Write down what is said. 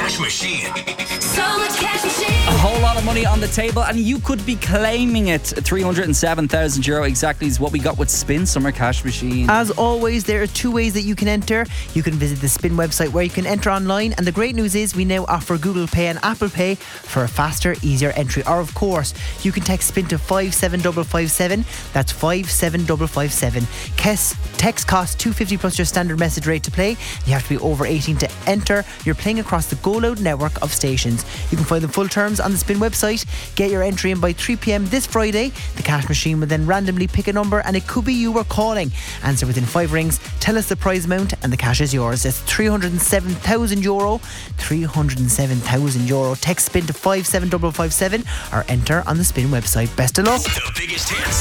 Cash Machine. So much cash machine. A whole lot of money on the table, and you could be claiming it. €307,000 exactly is what we got with Spin Summer Cash Machine. As always, there are two ways that you can enter. You can visit the Spin website where you can enter online, and the great news is we now offer Google Pay and Apple Pay for a faster, easier entry. Or of course, you can text Spin to 57557. That's 57557. Text costs $2.50 plus your standard message rate to play. You have to be over 18 to enter. You're playing across the Go Loud network of stations. You can find the full terms on the Spin website. Get your entry in by 3 p.m. this Friday. The cash machine will then randomly pick a number, and it could be you we're calling. Answer within 5 rings, tell us the prize amount, and the cash is yours. It's €307,000. €307,000. Text Spin to 57557 or enter on the Spin website. Best of luck. The biggest hits.